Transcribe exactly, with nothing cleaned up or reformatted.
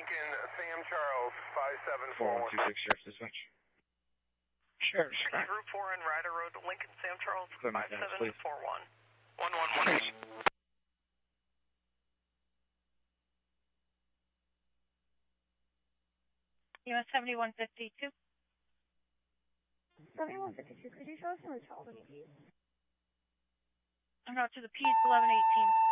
Lincoln, Sam Charles, five seven four four one two six, Sheriff's Dispatch. Sheriff. Group four in Ryder Road, Lincoln, Sam Charles, five seven four one. one one one eight. U S seventy-one fifty-two. seventy-one fifty-two, could you show us some of the Charles, please? I'm out to the P's eleven eighteen.